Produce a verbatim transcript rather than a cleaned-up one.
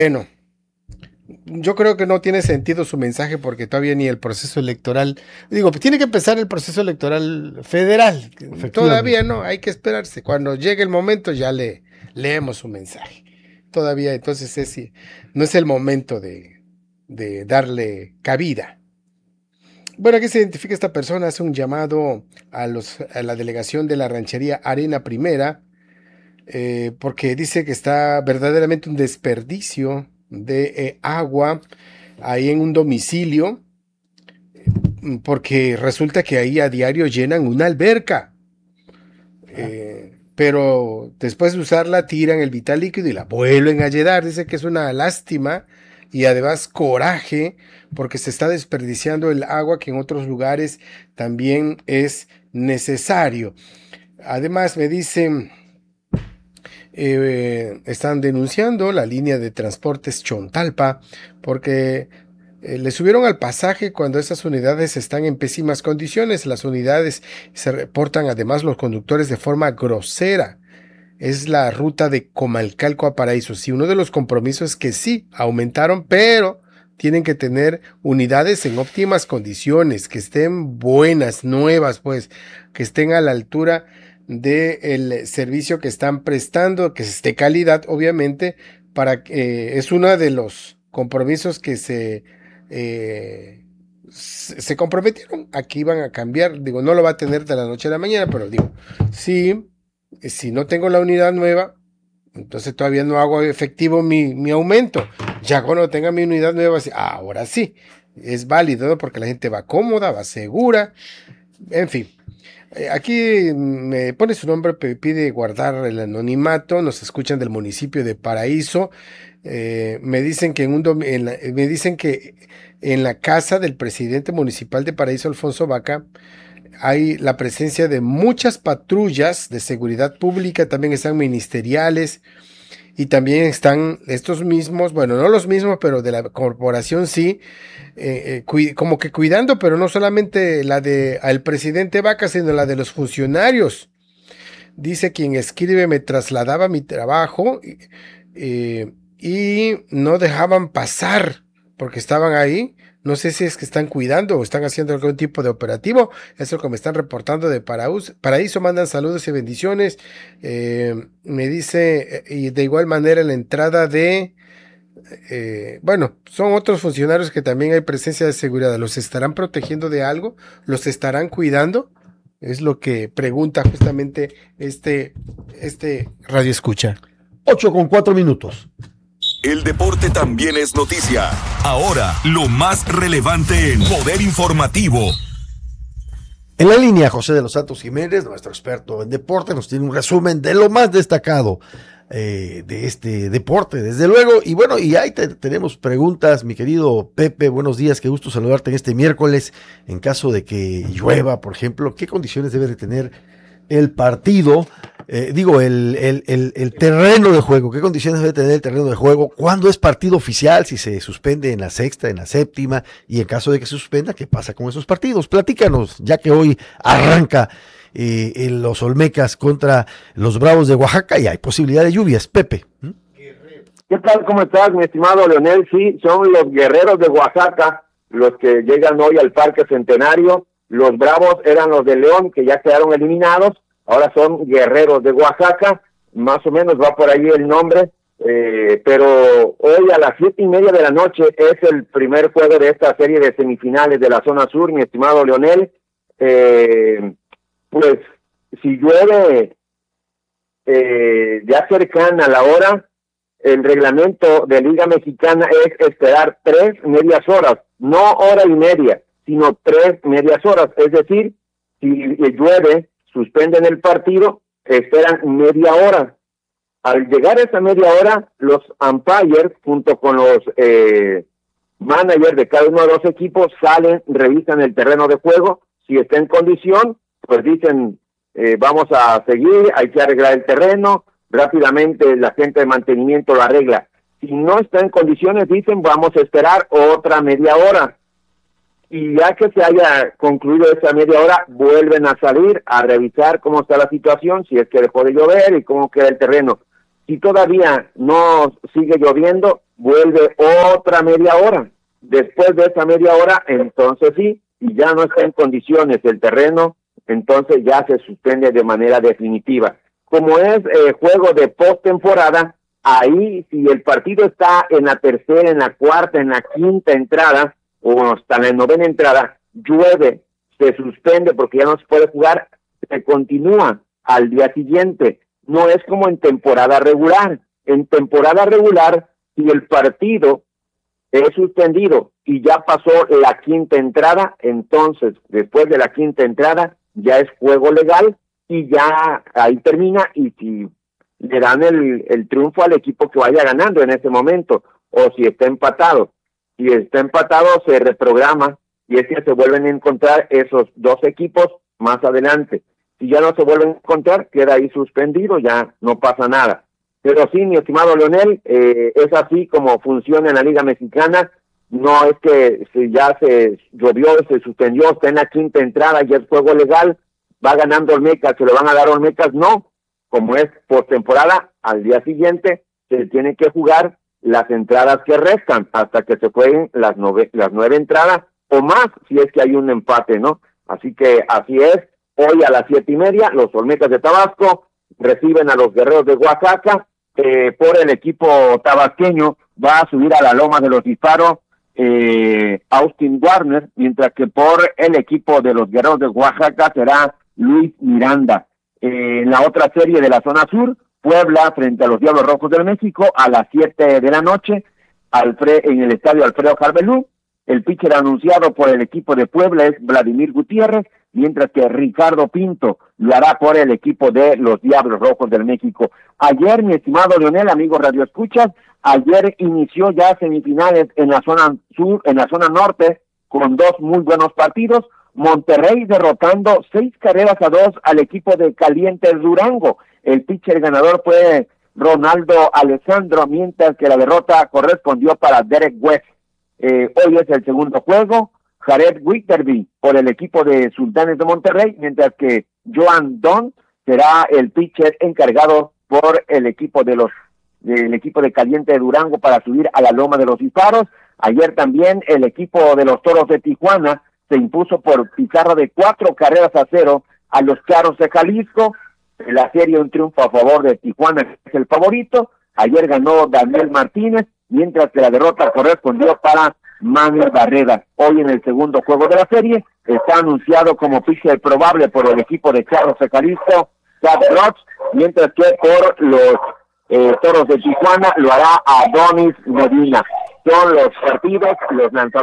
Bueno, yo creo que no tiene sentido su mensaje porque todavía ni el proceso electoral, digo, tiene que empezar el proceso electoral federal. Todavía no, hay que esperarse. Cuando llegue el momento ya le leemos su mensaje. Todavía, entonces es, no es el momento de, de darle cabida. Bueno, aquí se identifica esta persona, hace un llamado a, los, a la delegación de la ranchería Arena Primera, eh, porque dice que está verdaderamente un desperdicio de eh, agua ahí en un domicilio, porque resulta que ahí a diario llenan una alberca, eh, pero después de usarla tiran el vital líquido y la vuelven a llenar. Dice que es una lástima y además coraje porque se está desperdiciando el agua que en otros lugares también es necesario. Además me dicen, eh, están denunciando la línea de transportes Chontalpa porque eh, le subieron al pasaje cuando esas unidades están en pésimas condiciones. Las unidades se reportan además los conductores de forma grosera. Es la ruta de Comalcalco a Paraíso. Sí, uno de los compromisos es que sí, aumentaron, pero tienen que tener unidades en óptimas condiciones, que estén buenas, nuevas, pues, que estén a la altura del servicio que están prestando, que esté calidad, obviamente, para que eh, es uno de los compromisos que se, eh, se comprometieron. Aquí van a cambiar, digo, no lo va a tener de la noche a la mañana, pero digo, sí. Si no tengo la unidad nueva, entonces todavía no hago efectivo mi, mi aumento. Ya cuando tenga mi unidad nueva, ahora sí, es válido, ¿no? Porque la gente va cómoda, va segura, en fin. Eh, aquí me pone su nombre, pero pide guardar el anonimato. Nos escuchan del municipio de Paraíso. Eh, me dicen que en un en la, me dicen que en la casa del presidente municipal de Paraíso, Alfonso Vaca, hay la presencia de muchas patrullas de seguridad pública, también están ministeriales y también están estos mismos, bueno, no los mismos, pero de la corporación sí, eh, eh, como que cuidando, pero no solamente la de al presidente Vaca, sino la de los funcionarios. Dice quien escribe, me trasladaba a mi trabajo eh, y no dejaban pasar porque estaban ahí. No sé si es que están cuidando o están haciendo algún tipo de operativo. Eso es lo que me están reportando de Paraíso. Mandan saludos y bendiciones. Eh, me dice, y de igual manera en la entrada de... Eh, bueno, son otros funcionarios que también hay presencia de seguridad. ¿Los estarán protegiendo de algo? ¿Los estarán cuidando? Es lo que pregunta justamente este, este radio escucha. Ocho con cuatro minutos. El deporte también es noticia. Ahora, lo más relevante en Poder Informativo. En la línea, José de los Santos Jiménez, nuestro experto en deporte, nos tiene un resumen de lo más destacado eh, de este deporte, desde luego. Y bueno, y ahí te, tenemos preguntas, mi querido Pepe. Buenos días, qué gusto saludarte en este miércoles. En caso de que llueva, por ejemplo, ¿qué condiciones debe de tener el partido? Eh, digo, el, el, el, el terreno de juego, ¿qué condiciones debe tener el terreno de juego? ¿Cuándo es partido oficial? Si se suspende en la sexta, en la séptima, y en caso de que se suspenda, ¿qué pasa con esos partidos? Platícanos, ya que hoy arranca eh, en los Olmecas contra los Bravos de Oaxaca y hay posibilidad de lluvias. Pepe. ¿Mm? ¿Qué tal? ¿Cómo estás, mi estimado Leonel? Sí, son los Guerreros de Oaxaca los que llegan hoy al Parque Centenario. Los Bravos eran los de León, que ya quedaron eliminados. Ahora son Guerreros de Oaxaca, más o menos va por ahí el nombre, eh, pero hoy a las siete y media de la noche es el primer juego de esta serie de semifinales de la zona sur, mi estimado Leonel. Eh, pues si llueve eh, ya cercana a la hora, el reglamento de Liga Mexicana es esperar tres medias horas, no hora y media, sino tres medias horas, es decir, si llueve, suspenden el partido, esperan media hora. Al llegar a esa media hora, los umpires, junto con los eh, managers de cada uno de los equipos, salen, revisan el terreno de juego. Si está en condición, pues dicen, eh, vamos a seguir, hay que arreglar el terreno. Rápidamente la gente de mantenimiento lo arregla. Si no está en condiciones, dicen, vamos a esperar otra media hora. Y ya que se haya concluido esa media hora, vuelven a salir a revisar cómo está la situación, si es que dejó de llover y cómo queda el terreno. Si todavía no sigue lloviendo, vuelve otra media hora. Después de esa media hora, entonces sí, y ya no está en condiciones el terreno, entonces ya se suspende de manera definitiva. Como es eh, juego de postemporada, ahí si el partido está en la tercera, en la cuarta, en la quinta entrada, o hasta la novena entrada, llueve, se suspende porque ya no se puede jugar, se continúa al día siguiente. No es como en temporada regular. En temporada regular, si el partido es suspendido y ya pasó la quinta entrada, entonces después de la quinta entrada ya es juego legal y ya ahí termina, y si le dan el, el triunfo al equipo que vaya ganando en ese momento, o si está empatado. Si está empatado, se reprograma y es que se vuelven a encontrar esos dos equipos más adelante. Si ya no se vuelven a encontrar, queda ahí suspendido, ya no pasa nada. Pero sí, mi estimado Leonel, eh, es así como funciona en la Liga Mexicana. No es que si ya se llovió, se suspendió, está en la quinta entrada, ya es juego legal, va ganando Olmecas, se lo van a dar Olmecas, no. Como es postemporada, al día siguiente se tienen que jugar las entradas que restan hasta que se jueguen las, nove, las nueve entradas o más, si es que hay un empate, ¿no? Así que así es. Hoy a las siete y media, los Olmecas de Tabasco reciben a los Guerreros de Oaxaca. Eh, por el equipo tabasqueño va a subir a la Loma de los Disparos eh, Austin Warner, mientras que por el equipo de los Guerreros de Oaxaca será Luis Miranda. Eh, en la otra serie de la zona sur, Puebla frente a los Diablos Rojos del México a las siete de la noche, Alfred, en el estadio Alfredo Jarbelú. El pitcher anunciado por el equipo de Puebla es Vladimir Gutiérrez, mientras que Ricardo Pinto lo hará por el equipo de los Diablos Rojos del México. Ayer, mi estimado Leonel, amigos Radio Escuchas, ayer inició ya semifinales en la zona sur, en la zona norte, con dos muy buenos partidos. Monterrey derrotando seis carreras a dos al equipo de Calientes Durango. El pitcher ganador fue Ronaldo Alessandro, mientras que la derrota correspondió para Derek West. Eh, hoy es el segundo juego. Jared Witterby por el equipo de Sultanes de Monterrey, mientras que Joan Don será el pitcher encargado por el equipo de los del equipo de Caliente de Durango para subir a la Loma de los Disparos. Ayer también el equipo de los Toros de Tijuana se impuso por pizarra de cuatro carreras a cero a los Charros de Jalisco. La serie, un triunfo a favor de Tijuana, que es el favorito. Ayer ganó Daniel Martínez, mientras que la derrota correspondió para Manuel Barrera. Hoy en el segundo juego de la serie está anunciado como pitcher probable por el equipo de Charros de Jalisco, Zach Roch, mientras que por los eh, Toros de Tijuana lo hará Adonis Medina. Son los partidos, los lanzadores